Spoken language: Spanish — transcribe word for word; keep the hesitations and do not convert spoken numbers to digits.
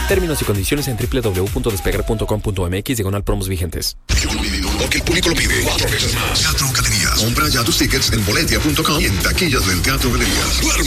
Términos y condiciones en doble u doble u doble u punto despegar punto com punto m x diagonal promos vigentes. Porque el público lo pide cuatro veces más. Teatro Galerías. Compra ya tus tickets en boletia punto com y en taquillas del Teatro Galerías. Duerme